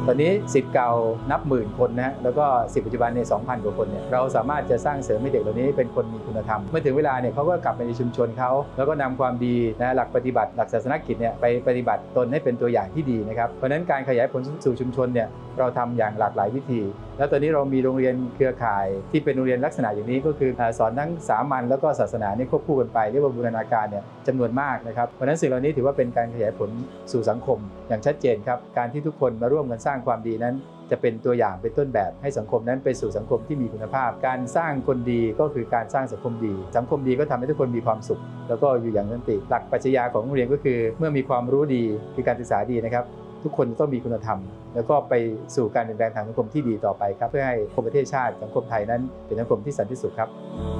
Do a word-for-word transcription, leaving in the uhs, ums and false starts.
ตอนนี้ศิษย์เก่านับหมื่นคนนะฮะแล้วก็ศิษย์ปัจจุบันใน สองพัน กว่าคนเนี่ยเราสามารถจะสร้างเสริมให้เด็กเหล่านี้เป็นคนมีคุณธรรมเมื่อถึงเวลาเนี่ยเขาก็กลับไปในชุมชนเขาแล้วก็นำความดีนะหลักปฏิบัติหลักศาสนกิจเนี่ยไปปฏิบัติตนให้เป็นตัวอย่างที่ดีนะครับเพราะฉะนั้นการขยายผลสู่ชุมชนเนี่ยเราทำอย่างหลากหลายวิธีแล้วตอนนี้เรามีโรงเรียนเครือข่ายที่เป็นโรงเรียนลักษณะอย่างนี้ก็คือสอนทั้งสามัญแล้วก็ศาสนาเนี่ยควบคู่กันไปเรียกว่าบูรณาการเนี่ยจำนวนมากนะครับเพราะฉะนั้นสิ่งเหล่านี้ถือว่าเป็นการขยายผลสู่สังคมอย่างชัดเจนครับการที่ทุกคนมาร่วมกันสร้างความดีนั้นจะเป็นตัวอย่างเป็นต้นแบบให้สังคมนั้นไปสู่สังคมที่มีคุณภาพการสร้างคนดีก็คือการสร้างสังคมดีสังคมดีก็ทำให้ทุกคนมีความสุขแล้วก็อยู่อย่างสันติหลักปรัชญาของโรงเรียนก็คือเมื่อมีความรู้ดีคือการศึกษาดีนะครับทุกคนต้องมีคุณธรรมแล้วก็ไปสู่การเปลี่ยนแปลงทางสังคมที่ดีต่อไปครับเพื่อให้ประเทศชาติสังคมไทยนั้นเป็นสังคมที่สันติสุขครับ